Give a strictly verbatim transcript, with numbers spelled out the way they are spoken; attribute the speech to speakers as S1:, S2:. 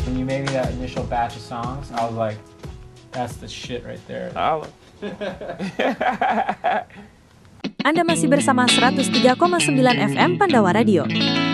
S1: When you made me that initial batch of songs, I was like, that's the shit right there.
S2: Halo.
S3: Anda masih bersama seratus tiga koma sembilan F M Pandawa Radio.